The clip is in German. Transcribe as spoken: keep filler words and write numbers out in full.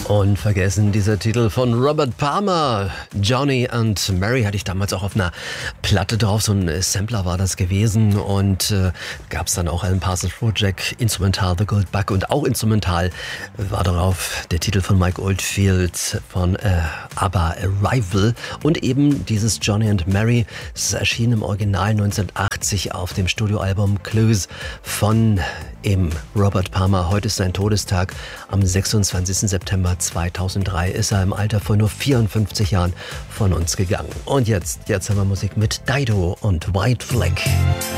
Unvergessen dieser Titel von Robert Palmer. Johnny and Mary hatte ich damals auch auf einer Platte drauf. So ein Sampler war das gewesen. Und äh, gab es dann auch ein Parsons Project, Instrumental The Gold Bug. Und auch instrumental war darauf der Titel von Mike Oldfield von äh, ABBA Arrival. Und eben dieses Johnny and Mary. Es erschien im Original neunzehnhundertachtzig auf dem Studioalbum Clues von eben Robert Palmer. Heute ist sein Todestag. Am sechsundzwanzigsten September zweitausenddrei ist er im Alter von nur vierundfünfzig Jahren von uns gegangen. Und jetzt, jetzt haben wir Musik mit Dido und White Flag.